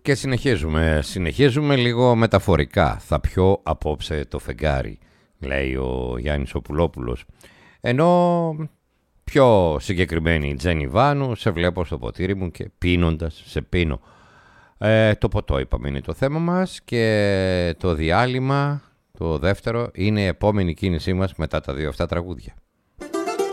Και συνεχίζουμε λίγο μεταφορικά. Θα πιω απόψε το φεγγάρι, λέει ο Γιάννης ο Πουλόπουλος. Ενώ πιο συγκεκριμένη η Τζέννη Βάνου, σε βλέπω στο ποτήρι μου και πίνοντας σε πίνω. Το ποτό είπαμε είναι το θέμα μας και το διάλειμμα, το δεύτερο, είναι η επόμενη κίνησή μας μετά τα δύο αυτά τραγούδια.